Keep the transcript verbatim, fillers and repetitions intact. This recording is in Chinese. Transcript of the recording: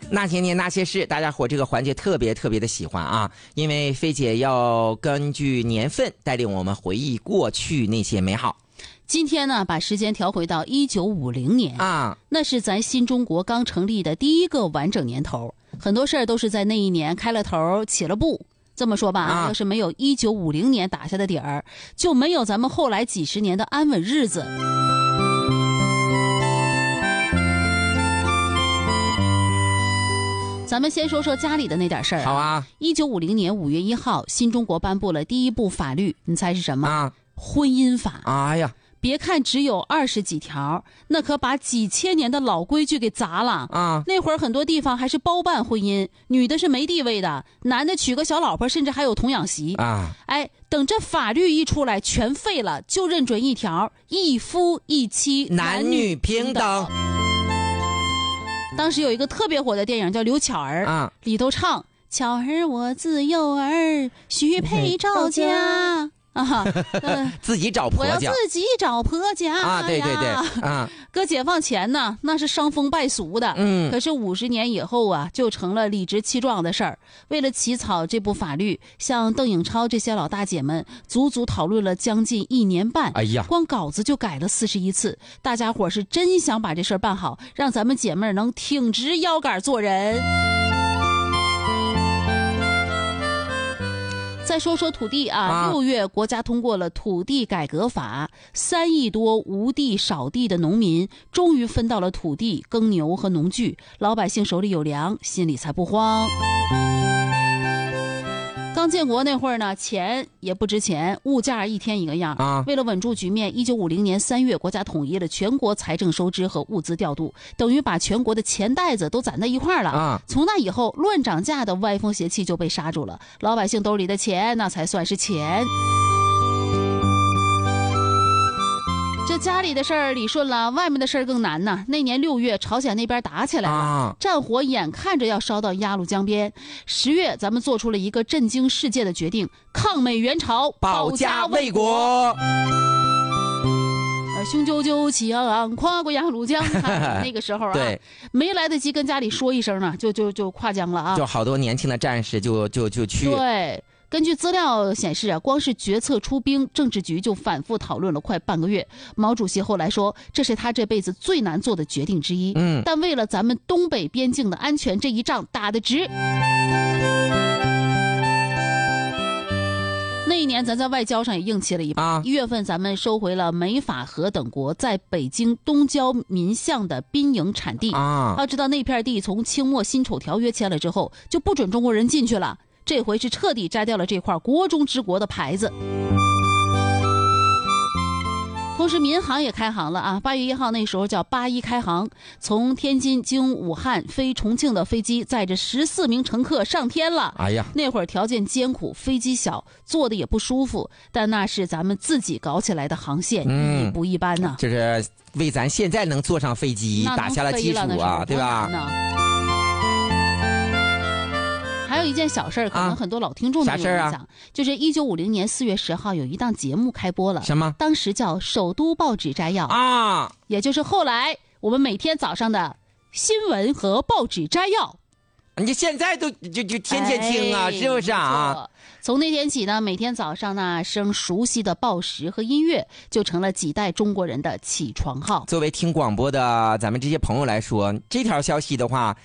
那些年那些事，大家伙这个环节特别特别的喜欢啊，因为菲姐要根据年份带领我们回忆过去那些美好。 今天呢，把时间调回到一九五零年啊， 那是咱新中国刚成立的第一个完整年头，很多事儿都是在那一年开了头起了步。这么说吧，啊、要是没有一九五零年打下的底儿，就没有咱们后来几十年的安稳日子。咱们先说说家里的那点事儿、啊。 好啊。 一九五零年五月一号，新中国颁布了第一部法律，你猜是什么？ 啊， 婚姻法。 哎呀， 别看只有二十几条，那可把几千年的老规矩给砸了啊！ 那会儿很多地方还是包办婚姻，女的是没地位的，男的娶个小老婆，甚至还有童养媳啊！ 哎，等这法律一出来，全废了，就认准一条：一夫一妻， 男女平等。 当时有一个特别火的电影叫《刘巧儿》 啊， 里头唱：“巧儿我自幼儿，许配赵家。”啊， 呃、自己找婆家， 我要自己找婆家啊！对对对，啊， 搁解放前呢，那是伤风败俗的， 嗯， 可是五十年以后啊，就成了理直气壮的事儿。为了起草这部法律，像邓颖超这些老大姐们，足足讨论了将近一年半。 哎呀， 光稿子就改了四十一次。大家伙是真想把这事儿办好，让咱们姐妹能挺直腰杆做人。再说说土地啊，六月国家通过了土地改革法，三亿多无地少地的农民终于分到了土地、耕牛和农具，老百姓手里有粮，心里才不慌。刚建国那会儿呢，钱也不值钱，物价一天一个样啊。 为了稳住局面，一九五零年三月，国家统一了全国财政收支和物资调度，等于把全国的钱袋子都攒在一块儿了啊。 从那以后，乱涨价的歪风邪气就被刹住了，老百姓兜里的钱那才算是钱。这家里的事儿理顺了，外面的事儿更难呢。那年六月，朝鲜那边打起来了， 啊、 战火眼看着要烧到鸭绿江边。十月，咱们做出了一个震惊世界的决定：抗美援朝， 保家卫国。 呃，雄赳赳气昂昂，跨过鸭绿江。那个时候啊， 对， 没来得及跟家里说一声呢，就就就跨江了啊！ 就好多年轻的战士就就就去。 对。根据资料显示啊，光是决策出兵，政治局就反复讨论了快半个月。毛主席后来说，这是他这辈子最难做的决定之一。 嗯， 但为了咱们东北边境的安全，这一仗打得值。那一年，咱在外交上也硬气了一把。 啊、 一月份，咱们收回了美法荷等国在北京东郊民巷的兵营产地。 啊， 要知道那片地从清末辛丑条约签了之后，就不准中国人进去了。这回是彻底摘掉了这块国中之国的牌子。同时民航也开航了啊！八月一号那时候叫八一开航，从天津经武汉飞重庆的飞机载着十四名乘客上天了。 哎呀， 那会儿条件艰苦，飞机小，坐的也不舒服，但那是咱们自己搞起来的航线， 嗯、 意义不一般呢。 这是为咱现在能坐上飞机打下了基础啊，对吧？ 还有一件小事儿，可能很多老听众都有印象， 啊、 就是一九五零年四月十号有一档节目开播了， 什么？ 当时叫《首都报纸摘要》 啊， 也就是后来我们每天早上的新闻和报纸摘要。 你现在都就就天天听啊， 哎、 是不是啊？ 从那天起呢，每天早上那声熟悉的报时和音乐，就成了几代中国人的起床号。 作为听广播的咱们这些朋友来说，这条消息的话，